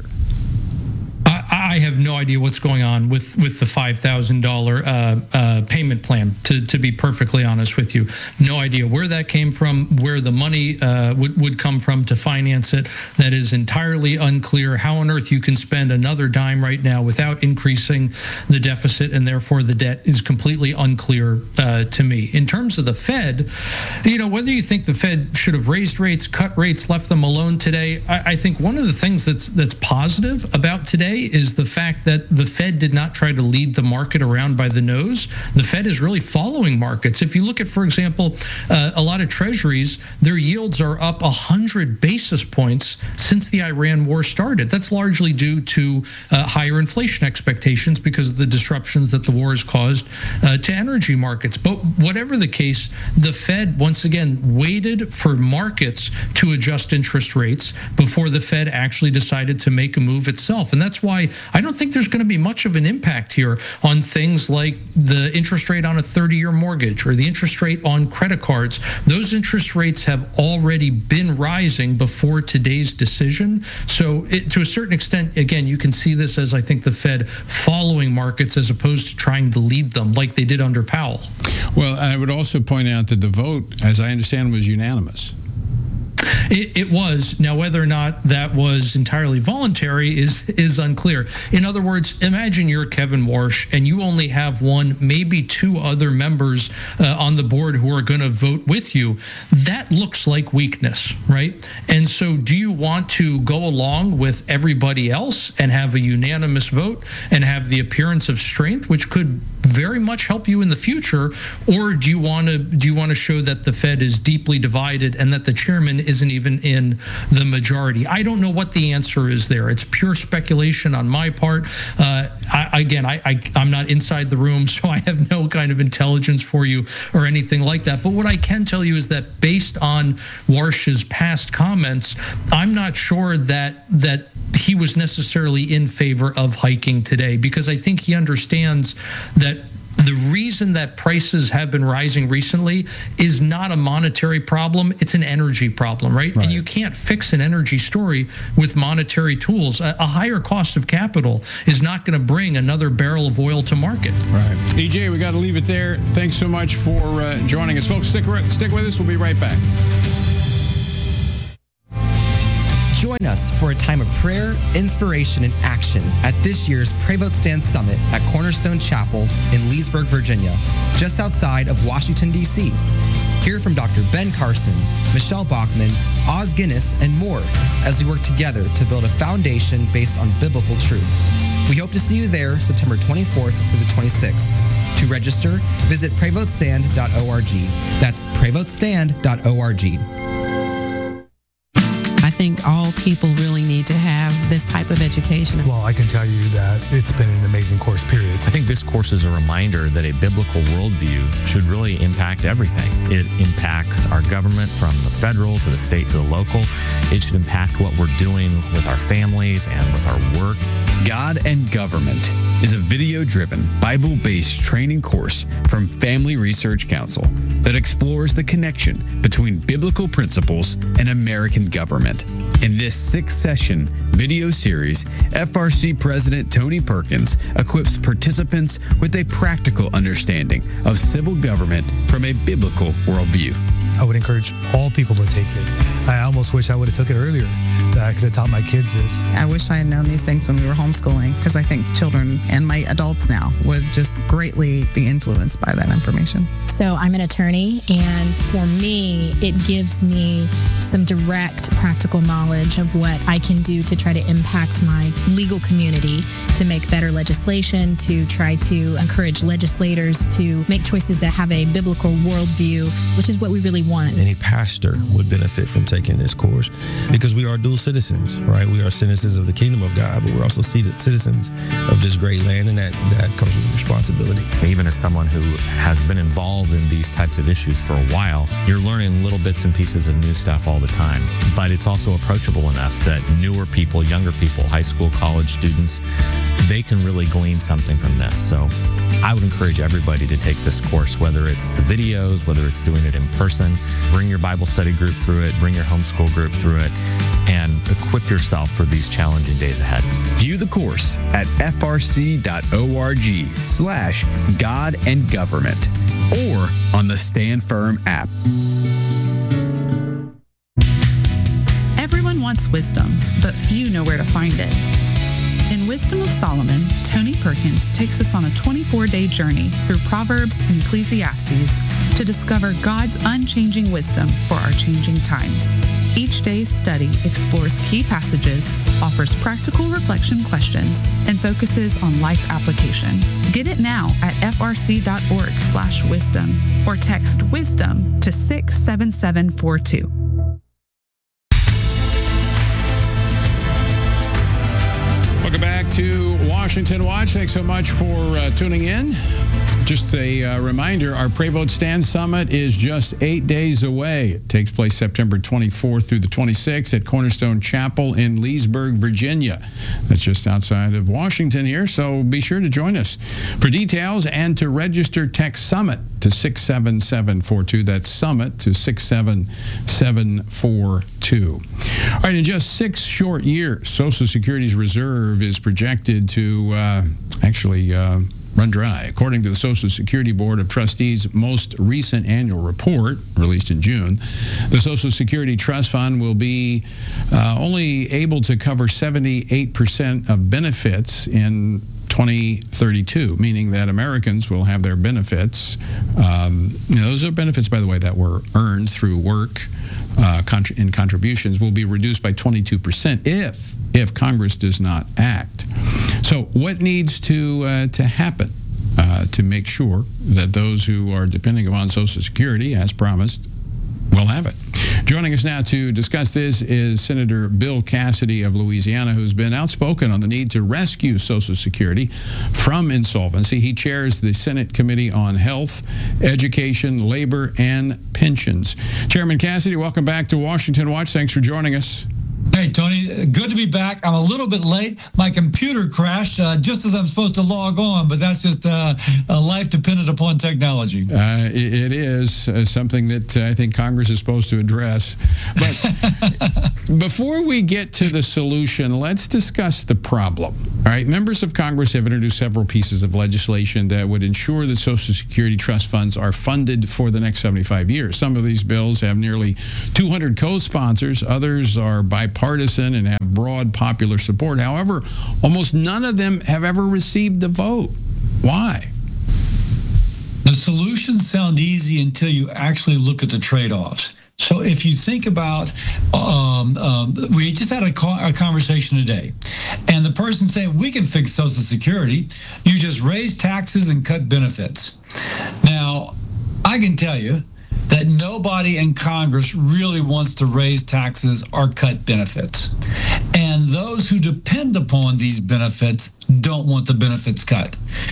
I, I have no idea what's going on with, with the five thousand dollars uh, uh, payment plan, to, to be perfectly honest with you. No idea where that came from, where the money uh, would, would come from to finance it. That is entirely unclear. How on earth you can spend another dime right now without increasing the deficit, and therefore the debt, is completely unclear uh, to me. In terms of the Fed, you know, whether you think the Fed should have raised rates, cut rates, left them alone today, I, I think one of the things that's that's positive about today is the fact that the Fed did not try to lead the market around by the nose. The Fed is really following markets. If you look at, for example, uh, a lot of treasuries, their yields are up one hundred basis points since the Iran war started. That's largely due to uh, higher inflation expectations because of the disruptions that the war has caused uh, to energy markets. But whatever the case, the Fed, once again, waited for markets to adjust interest rates before the Fed actually decided to make a move itself. And that's why I don't think there's going to be much of an impact here on things like the interest rate on a thirty-year mortgage or the interest rate on credit cards. Those interest rates have already been rising before today's decision. So it, to a certain extent, again, you can see this as, I think, the Fed following markets as opposed to trying to lead them like they did under Powell. Well, I would also point out that the vote, as I understand, was unanimous. It, it was. Now, whether or not that was entirely voluntary is is unclear. In other words, imagine you're Kevin Warsh and you only have one, maybe two other members uh, on the board who are going to vote with you. That looks like weakness, right? And so do you want to go along with everybody else and have a unanimous vote and have the appearance of strength, which could very much help you in the future, or do you want to do you want to show that the Fed is deeply divided and that the chairman isn't even in the majority? I don't know what the answer is there. It's pure speculation on my part. Uh, I, again, I, I I'm not inside the room, so I have no kind of intelligence for you or anything like that. But what I can tell you is that based on Warsh's past comments, I'm not sure that that he was necessarily in favor of hiking today, because I think he understands that the reason that prices have been rising recently is not a monetary problem, it's an energy problem, right? right? And you can't fix an energy story with monetary tools. A, a higher cost of capital is not going to bring another barrel of oil to market. Right. E J, we got to leave it there. Thanks so much for uh, joining us. Folks, stick, stick with us. We'll be right back. Join us for a time of prayer, inspiration, and action at this year's Pray Vote Stand Summit at Cornerstone Chapel in Leesburg, Virginia, just outside of Washington, D C Hear from Doctor Ben Carson, Michelle Bachman, Oz Guinness, and more as we work together to build a foundation based on biblical truth. We hope to see you there September twenty-fourth through the twenty-sixth. To register, visit pray vote stand dot org. That's pray vote stand dot org. I think all people really need to have this type of education. Well, I can tell you that it's been an amazing course, period. I think this course is a reminder that a biblical worldview should really impact everything. It impacts our government from the federal to the state to the local. It should impact what we're doing with our families and with our work. God and Government is a video-driven, Bible-based training course from Family Research Council that explores the connection between biblical principles and American government. In this six-session video series, F R C President Tony Perkins equips participants with a practical understanding of civil government from a biblical worldview. I would encourage all people to take it. I almost wish I would have took it earlier, that I could have taught my kids this. I wish I had known these things when we were homeschooling, because I think children and my adults now would just greatly be influenced by that information. So I'm an attorney, and for me, it gives me some direct practical knowledge of what I can do to try to impact my legal community, to make better legislation, to try to encourage legislators to make choices that have a biblical worldview, which is what we really want. Any pastor would benefit from taking this course, because we are dual citizens, right? We are citizens of the kingdom of God, but we're also citizens of this great land, and that, that comes with responsibility. Even as someone who has been involved in these types of issues for a while, you're learning little bits and pieces of new stuff all the time. But it's also approachable enough that newer people, younger people, high school, college students, they can really glean something from this. So I would encourage everybody to take this course, whether it's the videos, whether it's doing it in person. Bring your Bible study group through it, bring your homeschool group through it, and equip yourself for these challenging days ahead. View the course at frc.org slash God and Government or on the Stand Firm app. Everyone wants wisdom, but few know where to find it. In Wisdom of Solomon, Tony Perkins takes us on a twenty-four day journey through Proverbs and Ecclesiastes to discover God's unchanging wisdom for our changing times. Each day's study explores key passages, offers practical reflection questions, and focuses on life application. Get it now at frc.org slash wisdom or text wisdom to six seven seven four two. Welcome back to Washington Watch. Thanks so much for uh, tuning in. Just a uh, reminder, our Pray Vote Stand Summit is just eight days away. It takes place September twenty-fourth through the twenty-sixth at Cornerstone Chapel in Leesburg, Virginia. That's just outside of Washington here, so be sure to join us. For details and to register, text SUMMIT to six seven seven four two. That's SUMMIT to six seven seven four two. All right, in just six short years, Social Security's reserve is projected to uh, actually... Uh, run dry. According to the Social Security Board of Trustees' most recent annual report, released in June, the Social Security Trust Fund will be uh, only able to cover seventy-eight percent of benefits in twenty thirty-two, meaning that Americans will have their benefits. Um, you know, those are benefits, by the way, that were earned through work uh, contr- in contributions will be reduced by twenty-two percent if if Congress does not act. So what needs to uh, to happen uh, to make sure that those who are depending upon Social Security, as promised, will have it? Joining us now to discuss this is Senator Bill Cassidy of Louisiana, who's been outspoken on the need to rescue Social Security from insolvency. He chairs the Senate Committee on Health, Education, Labor, and Pensions. Chairman Cassidy, welcome back to Washington Watch. Thanks for joining us. Hey, Tony, good to be back. I'm a little bit late. My computer crashed uh, just as I'm supposed to log on, but that's just uh, a life dependent upon technology. Uh, it, it is uh, something that uh, I think Congress is supposed to address. But before we get to the solution, let's discuss the problem. All right, members of Congress have introduced several pieces of legislation that would ensure that Social Security trust funds are funded for the next seventy-five years. Some of these bills have nearly two hundred co-sponsors. Others are bipartisan and have broad popular support. However, almost none of them have ever received a vote. Why? The solutions sound easy until you actually look at the trade-offs. So if you think about, um, um, we just had a, co- a conversation today, and the person saying, we can fix Social Security, you just raise taxes and cut benefits. Now, I can tell you that nobody in Congress really wants to raise taxes or cut benefits. And those who depend upon these benefits don't want the benefits cut.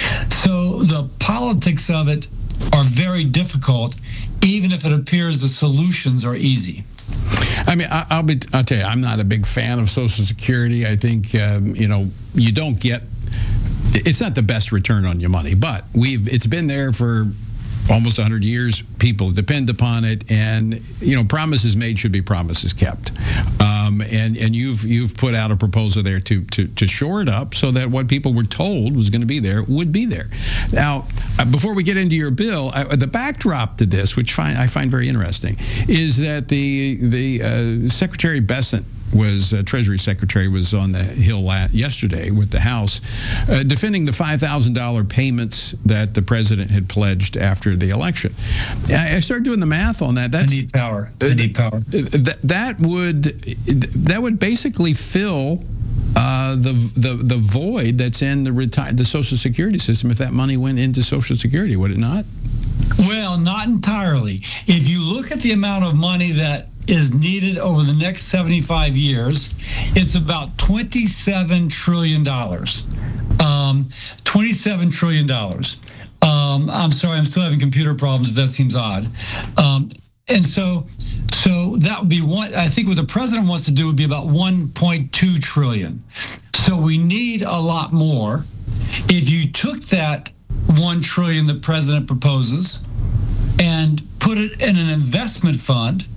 So the politics of it are very difficult, even if it appears the solutions are easy. I mean, I, I'll be. I'll tell you, I'm not a big fan of Social Security. I think um, you know you don't get. It's not the best return on your money, but we've. It's been there for almost one hundred years. People depend upon it, and you know, promises made should be promises kept. Um, and and you've you've put out a proposal there to to to shore it up so that what people were told was going to be there would be there. Now, uh, before we get into your bill, I, the backdrop to this, which find, I find very interesting, is that the the uh, Secretary Bessent was uh, Treasury Secretary was on the Hill la- yesterday with the House uh, defending the five thousand dollars payments that the president had pledged after the election. I, I started doing the math on that. That's, I need power. I need power. Uh, th- that would that would basically fill uh, the the the void that's in the reti- the Social Security system if that money went into Social Security, would it not? Well, not entirely. If you look at the amount of money that is needed over the next seventy-five years, it's about twenty-seven trillion dollars. Um, twenty-seven trillion dollars. Um, I'm sorry, I'm still having computer problems, if that seems odd. Um, and so, so that would be one, I think what the president wants to do would be about one point two trillion. So we need a lot more. If you took that one trillion the president proposes and put it in an investment fund,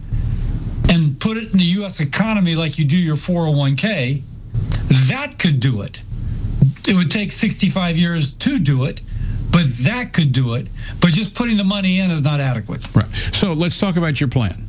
and put it in the U S economy like you do your four oh one k, that could do it. It would take sixty-five years to do it, but that could do it. But just putting the money in is not adequate. Right. So let's talk about your plan.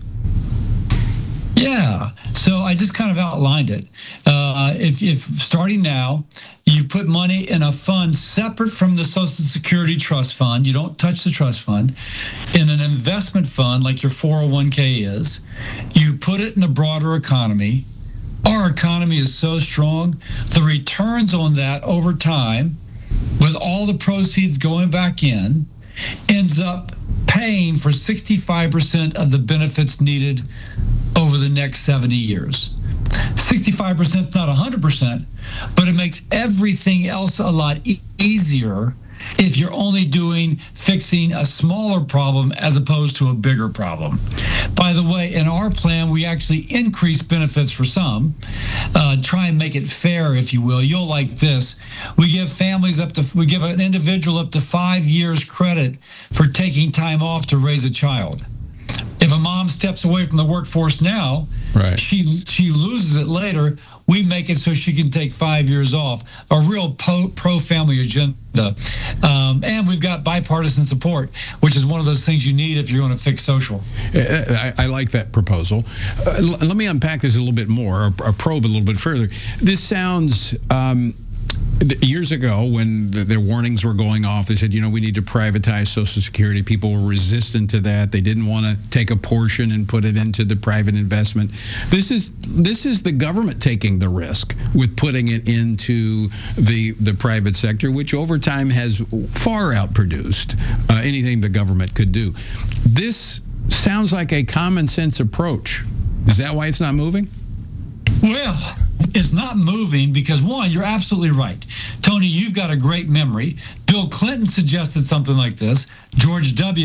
Yeah. So I just kind of outlined it. Uh, if, if starting now, you put money in a fund separate from the Social Security Trust Fund, you don't touch the trust fund, in an investment fund like your four oh one k is, you put it in the broader economy. Our economy is so strong, the returns on that over time, with all the proceeds going back in, ends up paying for sixty-five percent of the benefits needed over the next seventy years. sixty-five percent is not one hundred percent, but it makes everything else a lot e- easier if you're only doing fixing a smaller problem as opposed to a bigger problem. By the way, in our plan, we actually increase benefits for some, uh, try and make it fair, if you will. You'll like this. We give families up to, we give an individual up to five years credit for taking time off to raise a child. If a mom steps away from the workforce now, right, she she loses it later. We make it so she can take five years off. A real pro, pro-family agenda. Um, and we've got bipartisan support, which is one of those things you need if you're going to fix social. I, I like that proposal. Uh, l- let me unpack this a little bit more, or, or probe a little bit further. This sounds... Um, Years ago, when the, their warnings were going off, they said, you know, we need to privatize Social Security. People were resistant to that. They didn't want to take a portion and put it into the private investment. This is this is the government taking the risk with putting it into the the private sector, which over time has far outproduced uh, anything the government could do. This sounds like a common sense approach. Is that why it's not moving? Well, it's not moving because, one, you're absolutely right. Tony, you've got a great memory. Bill Clinton suggested something like this. George W.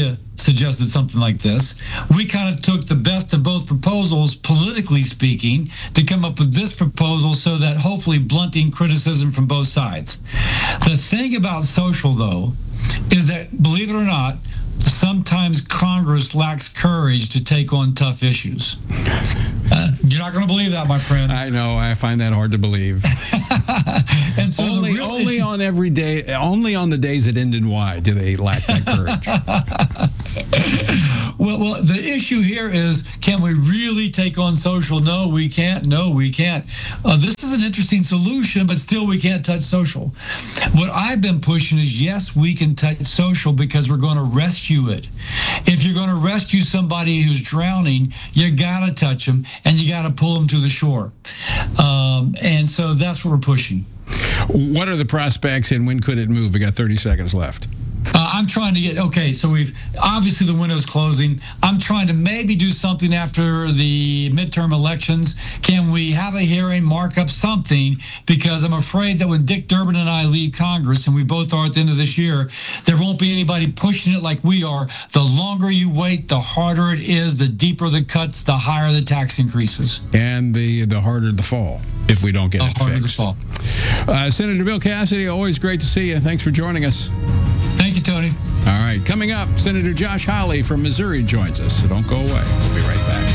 suggested something like this. We kind of took the best of both proposals, politically speaking, to come up with this proposal so that hopefully blunting criticism from both sides. The thing about social, though, is that, believe it or not, sometimes Congress lacks courage to take on tough issues. Uh, you're not going to believe that, my friend. I know. I find that hard to believe. And so only only issue- on every day, only on the days that end in Y do they lack that courage. Well, well, the issue here is, can we really take on social? No, we can't. No, we can't. Uh, this is an interesting solution, but still we can't touch social. What I've been pushing is, yes, we can touch social because we're going to rescue it. If you're going to rescue somebody who's drowning, you got to touch them and you got to pull them to the shore. Um, and so that's what we're pushing. What are the prospects and when could it move? We got thirty seconds left. Uh, I'm trying to get, okay, so we've, obviously the window's closing. I'm trying to maybe do something after the midterm elections. Can we have a hearing, mark up something? Because I'm afraid that when Dick Durbin and I leave Congress, and we both are at the end of this year, there won't be anybody pushing it like we are. The longer you wait, the harder it is, the deeper the cuts, the higher the tax increases. And the, the harder the fall if we don't get the it harder fixed. The fall. Uh, Senator Bill Cassidy, always great to see you. Thanks for joining us. Thank you, Tony. All right, coming up, Senator Josh Hawley from Missouri joins us, so don't go away. We'll be right back.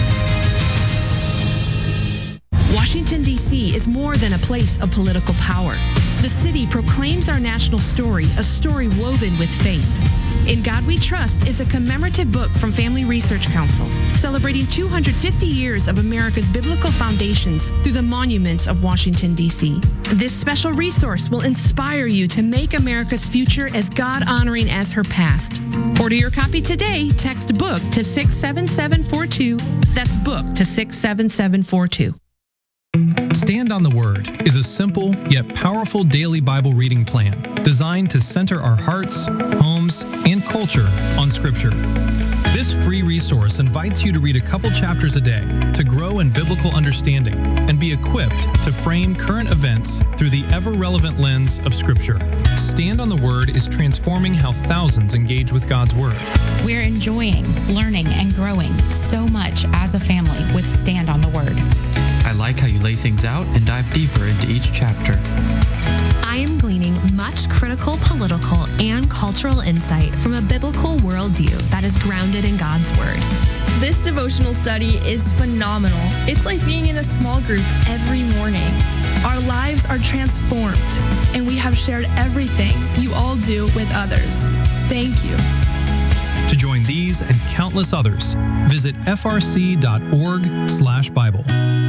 Washington, D C is more than a place of political power. The city proclaims our national story, a story woven with faith. In God We Trust is a commemorative book from Family Research Council, celebrating two hundred fifty years of America's biblical foundations through the monuments of Washington, D C. This special resource will inspire you to make America's future as God-honoring as her past. Order your copy today. Text BOOK to six seven seven four two. That's BOOK to six seven seven four two. Stand on the Word is a simple yet powerful daily Bible reading plan designed to center our hearts, homes, and culture on Scripture. This free resource invites you to read a couple chapters a day to grow in biblical understanding and be equipped to frame current events through the ever-relevant lens of Scripture. Stand on the Word is transforming how thousands engage with God's Word. We're enjoying, learning, and growing so much as a family with Stand on the Word. I like how you lay things out and dive deeper into each chapter. I am gleaning much critical political and cultural insight from a biblical worldview that is grounded in God's Word. This devotional study is phenomenal. It's like being in a small group every morning. Our lives are transformed, and we have shared everything you all do with others. Thank you. To join these and countless others, visit f r c dot org slash Bible.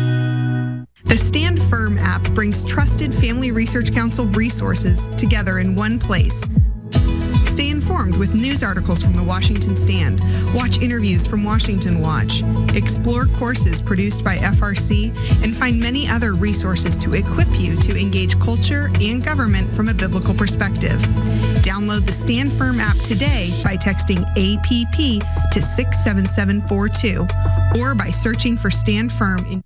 The Stand Firm app brings trusted Family Research Council resources together in one place. Stay informed with news articles from the Washington Stand, watch interviews from Washington Watch, explore courses produced by F R C, and find many other resources to equip you to engage culture and government from a biblical perspective. Download the Stand Firm app today by texting A P P to six seven seven four two or by searching for Stand Firm in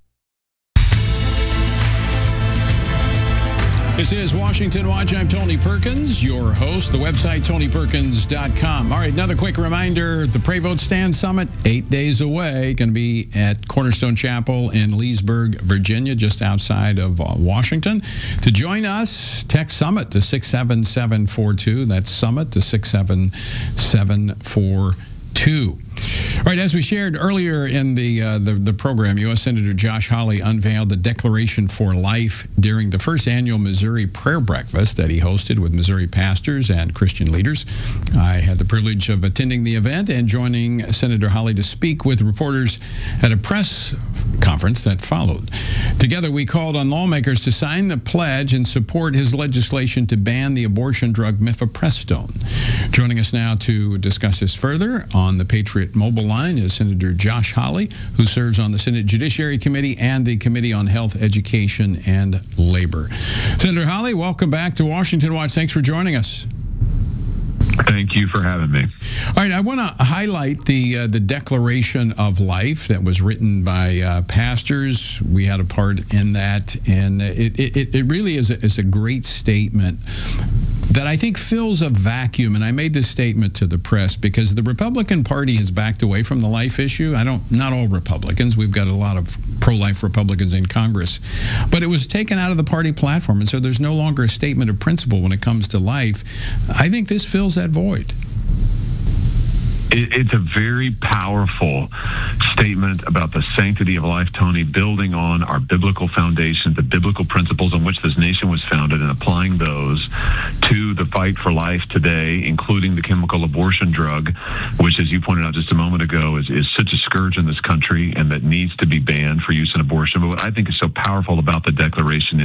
This is Washington Watch. I'm Tony Perkins, your host. The website, tony perkins dot com. All right, another quick reminder. The Pray Vote Stand Summit, eight days away. Going to be at Cornerstone Chapel in Leesburg, Virginia, just outside of uh, Washington. To join us, text SUMMIT to six seven seven four two. That's SUMMIT to six seven seven four two. All right, as we shared earlier in the, uh, the the program, U S Senator Josh Hawley unveiled the Declaration for Life during the first annual Missouri Prayer Breakfast that he hosted with Missouri pastors and Christian leaders. I had the privilege of attending the event and joining Senator Hawley to speak with reporters at a press conference that followed. Together, we called on lawmakers to sign the pledge and support his legislation to ban the abortion drug mifepristone. Joining us now to discuss this further on the Patriot Mobile line is Senator Josh Hawley, who serves on the Senate Judiciary Committee and the Committee on Health, Education, and Labor. Senator Hawley, welcome back to Washington Watch. Thanks for joining us. Thank you for having me. All right, I want to highlight the uh, the Declaration of Life that was written by uh, pastors. We had a part in that, and it it, it really is a, is a great statement that I think fills a vacuum. And I made this statement to the press because the Republican Party has backed away from the life issue. I don't, not all Republicans. We've got a lot of pro-life Republicans in Congress. But it was taken out of the party platform. And so there's no longer a statement of principle when it comes to life. I think this fills that void. It's a very powerful statement about the sanctity of life, Tony, building on our biblical foundation, the biblical principles on which this nation was founded, and applying those to the fight for life today, including the chemical abortion drug, which, as you pointed out just a moment ago, is, is such a scourge in this country and that needs to be banned for use in abortion. But what I think is so powerful about the Declaration